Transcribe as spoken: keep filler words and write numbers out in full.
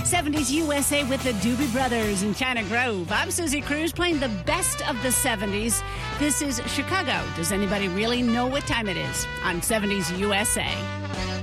seventies U S A with the Doobie Brothers in China Grove. I'm Susie Cruz playing the best of the seventies. This is Chicago. Does anybody really know what time it is on seventies U S A?